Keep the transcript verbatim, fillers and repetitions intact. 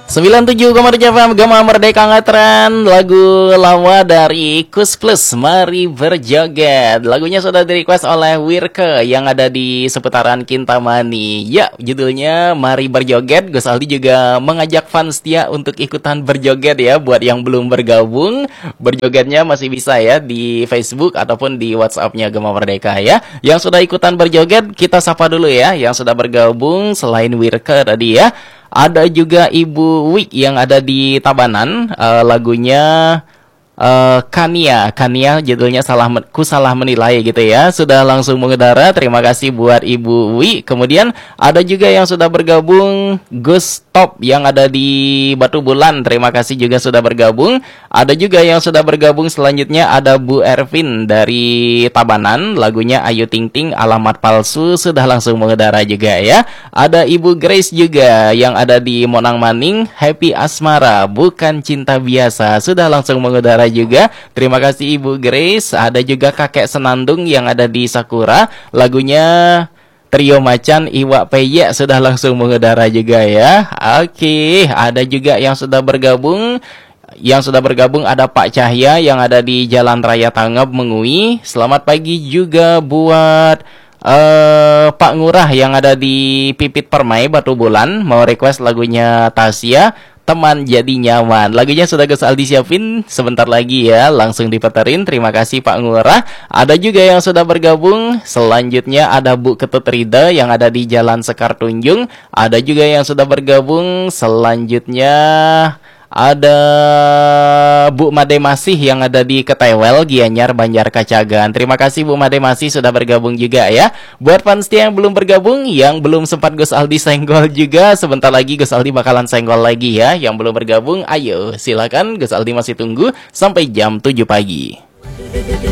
sembilan puluh tujuh koma tujuh F M Gema Merdeka Ngetren. Lagu lama dari Kus Plus, Mari Berjoget. Lagunya sudah di request oleh Wirke yang ada di seputaran Kintamani. Ya, judulnya Mari Berjoget. Gus Aldi juga mengajak fans setia untuk ikutan berjoget ya. Buat yang belum bergabung, berjogetnya masih bisa ya di Facebook ataupun di WhatsApp-nya Gema Merdeka ya. Yang sudah ikutan berjoget, kita sapa dulu ya. Yang sudah bergabung selain Wirke tadi ya. Ada juga Ibu Wik yang ada di Tabanan, uh, lagunya uh, Kania, Kania judulnya salah ku salah menilai gitu ya. Sudah langsung mengudara. Terima kasih buat Ibu Wik. Kemudian ada juga yang sudah bergabung Gus Top yang ada di Batu Bulan. Terima kasih juga sudah bergabung. Ada juga yang sudah bergabung selanjutnya ada Bu Ervin dari Tabanan, lagunya Ayu Ting Ting Alamat Palsu sudah langsung mengudara juga ya. Ada Ibu Grace juga yang ada di Monang Maning, Happy Asmara Bukan Cinta Biasa sudah langsung mengudara juga. Terima kasih Ibu Grace. Ada juga Kakek Senandung yang ada di Sakura, lagunya Trio Macan Iwak Peyek sudah langsung mengudara juga ya. Oke, ada juga yang sudah bergabung. Yang sudah bergabung ada Pak Cahya yang ada di Jalan Raya Tangab Mengui. Selamat pagi juga buat uh, Pak Ngurah yang ada di Pipit Permai Batu Bulan. Mau request lagunya Tasya, Teman Jadi Nyaman. Lagunya sudah Gus Aldi siapin sebentar lagi ya, langsung diputerin. Terima kasih Pak Ngurah. Ada juga yang sudah bergabung. Selanjutnya ada Bu Ketut Rida yang ada di Jalan Sekar Tunjung. Ada juga yang sudah bergabung. Selanjutnya ada Bu Made Masih yang ada di Ketewel, Gianyar, Banjar Kacagan. Terima kasih Bu Made Masih sudah bergabung juga ya. Buat fans yang belum bergabung, yang belum sempat Gus Aldi senggol juga, sebentar lagi Gus Aldi bakalan senggol lagi ya. Yang belum bergabung, ayo silakan, Gus Aldi masih tunggu sampai jam tujuh pagi.